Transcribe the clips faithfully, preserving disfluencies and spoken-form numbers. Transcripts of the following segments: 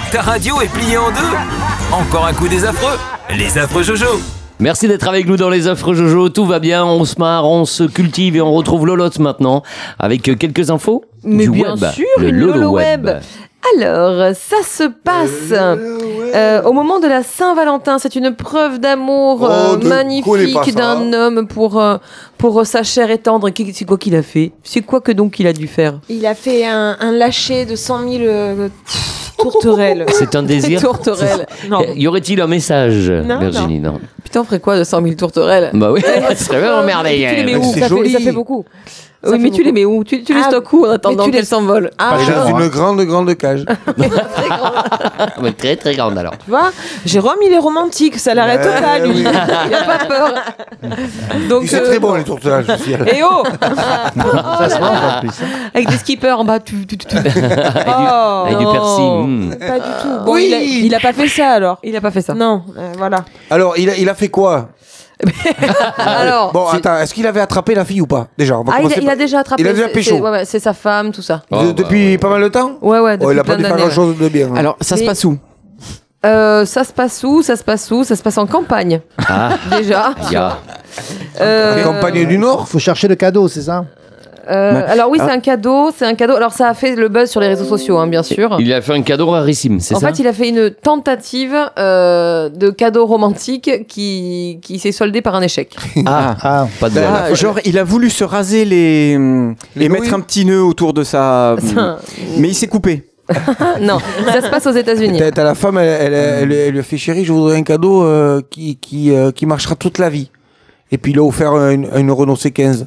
Ta radio est pliée en deux. Encore un coup des affreux. Les affreux Jojo. Merci d'être avec nous dans les affreux Jojo. Tout va bien, on se marre, on se cultive et on retrouve Lolotte maintenant avec quelques infos Mais du bien web. sûr, le une Lolo, Lolo web. Web. Alors, ça se passe euh, au moment de la Saint-Valentin. C'est une preuve d'amour Oh, euh, de- connais pas magnifique ça. d'un homme pour, euh, pour sa chair et tendre. Qui- C'est quoi qu'il a fait C'est quoi que donc il a dû faire Il a fait un, un lâcher de cent mille euh, tourterelles. C'est un désir. Tourterelles. Non. Y aurait-il un message, Non, Virginie? Non. Putain, on ferait quoi de cent mille tourterelles Bah oui, ça serait vraiment merveilleux. Tu les mets où C'est ça, fait, joli. ça fait beaucoup. Ça Oui, fait mais tu beaucoup. les mets où Tu, tu les Ah, stockes où en attendant tu les- qu'elles s'envolent Ah, Et dans hein. une grande, grande cage. Ouais, très très grande alors. tu vois, Jérôme, il est romantique, ça l'arrête Ouais, pas, lui. oui. Il a pas peur. Donc, C'est euh, très bon les tourtelages aussi. Et oh Ça se mange en plus. hein. Avec des skippers en bas. Tu, tu, tu, tu. Oh, Avec du non. persil. mm. pas du tout. Bon, Oui. il, a, il a pas fait ça alors. Il a pas fait ça. Non, euh, voilà. Alors, il a, il a fait quoi? Alors. Bon, attends, est-ce qu'il avait attrapé la fille ou pas? Déjà, on va Ah, il a, commencer il a par- déjà attrapé. Il a déjà c'est- pécho. c'est- ouais, ouais, c'est sa femme, tout ça. De- Oh, bah, depuis pas mal de temps? Ouais, ouais, depuis Oh, il a pas plein dû faire d'années. grand chose de bien. hein. Alors, ça se Mais- passe où? Euh, ça se passe où Ça se passe où Ça se passe en campagne, Ah, déjà. ya. Euh, Campagne du Nord? Faut chercher le cadeau, c'est ça? euh, Ouais. alors oui, Ah. c'est un cadeau, c'est un cadeau. Alors ça a fait le buzz sur les réseaux sociaux, hein, bien sûr. Il a fait un cadeau rarissime, c'est En ça? fait, il a fait une tentative euh, de cadeau romantique qui, qui s'est soldée par un échec. Ah, Ah, pas de bol. Ah, genre, il a voulu se raser les. Les et mettre nouilles un petit nœud autour de sa. Ça- Mais il s'est coupé. non, ça se passe aux États-Unis. T'as t'as la femme, elle, elle, elle, elle lui a fait chérie, je voudrais un cadeau euh, qui, qui, euh, qui marchera toute la vie. Et puis il a offert une, une Renault C quinze.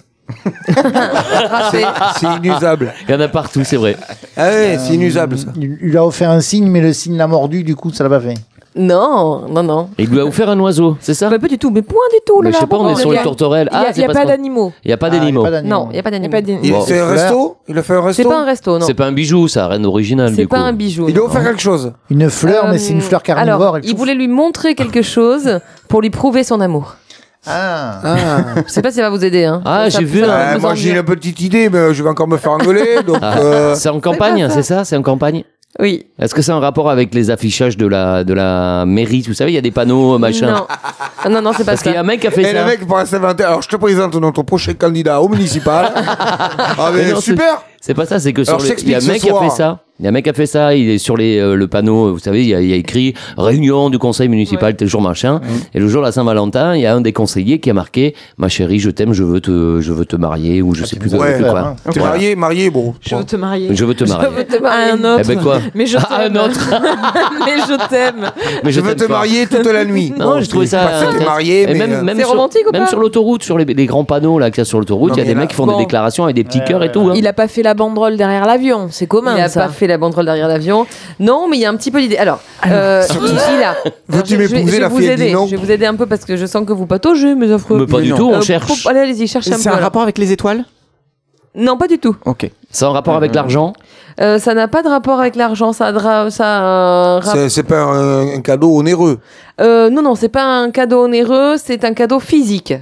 Raté. C'est inusable. Il y en a partout, c'est vrai. Ah ouais, c'est inusable ça. il il lui a offert un signe, mais le signe l'a mordu, du coup, ça l'a pas fait. Non, non, non. Et il lui a offert un oiseau, c'est ça? Pas, pas du tout, mais point du tout. Mais là, je sais pas, on bon, est sur il y les a- tourterelles. Il n'y Ah, a, c'est il y a pas pas ça. d'animaux. Il n'y a pas Ah, il y a d'animaux. pas d'animaux. Non, il n'y a pas Il y a d'animaux. pas d'animaux. Il- Bon. C'est un Fleur. resto? Il a fait un resto? C'est pas un resto, non. C'est pas un bijou, ça, reine originale, C'est du pas coup. un bijou. Il a non. offert quelque chose. Une fleur, mais c'est une Euh, fleur carnivore. Alors, elle il chauffe. voulait lui montrer quelque chose pour lui prouver son amour. Ah. Ah. Je sais pas si ça va vous aider. Hein. Ah, Ça- j'ai ça vu va un- vous moi en j'ai dire. une petite idée, mais je vais encore me faire engueuler. Donc, Ah. euh, C'est en campagne, c'est ça? C'est en campagne? Oui. Est-ce que c'est en rapport avec les affichages de la, de la mairie? Vous savez, il y a des panneaux, machin. Non. Ah, non, non, c'est pas Parce qu'il y a ça. un mec qui a fait et ça. le mec pour la Saint-Valentin, alors je te présente notre prochain candidat au municipal. Ah mais, Mais non, super. C'est pas ça, c'est que sur Alors, le, je il y a un t'explique mec ce qui a fait soir. ça. Il y a un mec qui a fait ça, il est sur les, euh, le panneau, vous savez, il y, a, il y a écrit réunion du conseil municipal tel jour machin. Et le jour de la Saint-Valentin, il y a un des conseillers qui a marqué ma chérie, je t'aime, je veux te, je veux te marier ou je sais plus, Ouais. plus quoi. hein. T'es Voilà. marié, marié, bon. Je veux te marier. Je veux te marier. À un autre. Eh ben quoi? Mais je Ah, t'aime. un autre. Mais je t'aime. Mais Je veux t'aime te fort. marier toute la nuit. Non, Bon, j'ai trouvé c'est ça. pas que t'es intéressant. marié, Et mais même, euh, même C'est sur, romantique ou même pas sur l'autoroute, sur les, les grands panneaux là qu'il y a sur l'autoroute, Non, il y a mais des là- mecs qui font Bon. des déclarations avec des petits cœurs et tout. hein. Il a pas fait la banderole derrière l'avion, c'est commun Il a ça. pas fait la banderole derrière l'avion. Non, mais il y a un petit peu d'idée. Alors, euh, il, il a. Veux-tu Alors, je- je vais- m'épouser, je vais la vous fille, elle dit aider. non. Je vais vous aider un peu parce que je sens que vous pataugez, mes affreux. Mais pas Mais du non. tout, on Euh, cherche. pro- Allez, allez-y, cherchez un peu. C'est un alors. rapport avec les étoiles? Non, pas du tout. Ok. C'est en rapport avec l'argent. Euh, ça n'a pas de rapport avec l'argent. Ça a, dra- ça a un rap- c'est c'est pas un, un cadeau onéreux. Euh, non, non, c'est pas un cadeau onéreux, c'est un cadeau physique.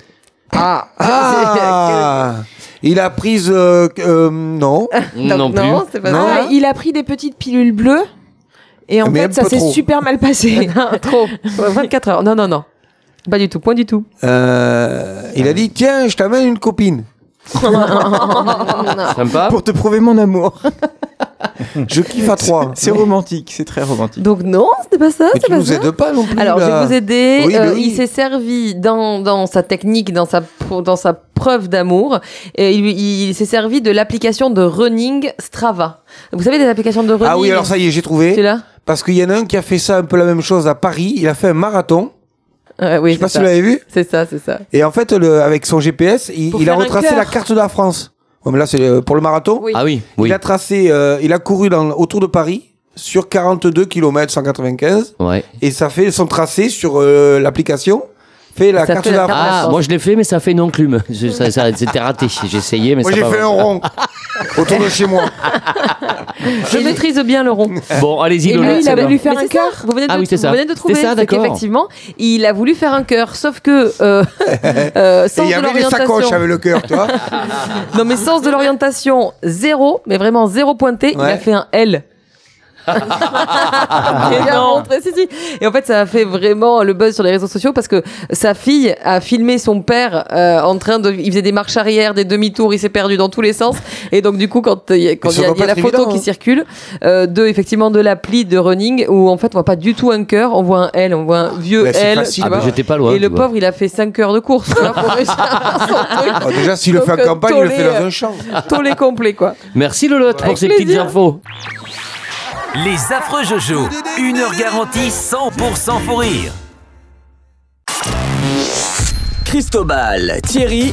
Ah, ah Il a pris euh, euh, non. Non plus. Non, c'est pas Non. Ah, ça. il a pris des petites pilules bleues et en Mais un fait ça peu s'est trop. super mal passé. Non, trop. Ouais, vingt-quatre heures. Non, non, non. Pas du tout, point du tout. Euh, il a dit tiens, je t'amène une copine. Sympa. Pour te prouver mon amour. Je kiffe à trois. C'est romantique, c'est très romantique. Donc non, c'était pas ça. Mais c'est tu pas nous ça. aides pas non plus. Alors, je là. vais vous aider. Oui, Euh, mais oui. Il s'est servi dans, dans sa technique, dans sa, pro- dans sa preuve d'amour. Et il, il s'est servi de l'application de running Strava. Vous savez, des applications de running. Ah oui, alors ça y est, j'ai C'est trouvé. là Parce qu'il y en a un qui a fait ça un peu la même chose à Paris. Il a fait un marathon. Euh, Oui, Je sais pas c'est si vous ça. l'avez vu. C'est ça, c'est ça. Et en fait, le, avec son G P S, il, Pour il a faire un retracé cœur. la carte de la France. Ouais, mais là, c'est euh, pour le marathon. Oui. Ah oui, oui. Il a tracé, euh, il a couru dans, autour de Paris sur quarante-deux kilomètres cent quatre-vingt-quinze. Ouais. Et ça fait son tracé sur euh, l'application. Fait la Ça carte fait de la la carte France. de la Ah, France. moi je l'ai fait, mais ça fait une enclume. Je- ça- ça- C'était raté. J'ai essayé, mais Moi, ça j'ai va fait un pas. rond autour de chez moi. Je maîtrise bien le rond. Bon, allez-y, Et Lola, lui, il c'est a bien. voulu faire Mais un c'est ça, cœur. Vous venez de, Ah oui, c'est vous ça. venez de trouver. C'était ça, c'est d'accord. qu'effectivement, il a voulu faire un cœur, sauf que euh, euh, Et sens il y de avait des sacoches l'orientation. avec le cœur, tu vois. Non, mais sens de l'orientation zéro, mais vraiment zéro pointé. Il Ouais. a fait un L. Il a montré, si, si. Et en fait, ça a fait vraiment le buzz sur les réseaux sociaux parce que sa fille a filmé son père euh, en train de. Il faisait des marches arrière, des demi-tours, il s'est perdu dans tous les sens. Et donc, du coup, quand il y a, quand il y a, il y a la photo évident, qui hein. circule euh, de, effectivement, de l'appli de running où en fait, on voit pas du tout un cœur, on voit un L, on voit un vieux bah, L. Facile, ah, bah, j'étais pas loin. Et le pauvre, il a fait cinq heures de course tu vois, pour réussir à faire son truc. Oh, déjà, s'il le fait en campagne, il le fait dans un champ. Tollé complet, quoi. Merci Lolotte pour ces plaisir. petites infos. Les affreux Jojo, une heure garantie cent pour cent fou rire. Cristobal, Thierry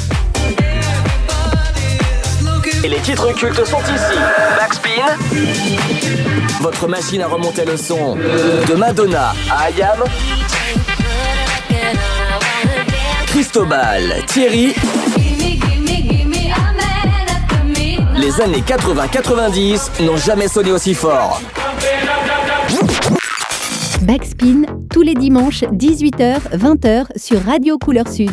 et les titres cultes sont ici. Backspin, votre machine à remonter le son de Madonna à Ayam. Cristobal, Thierry, les années quatre-vingts quatre-vingt-dix n'ont jamais sonné aussi fort. Backspin, tous les dimanches, dix-huit heures vingt heures sur Radio Couleur Sud.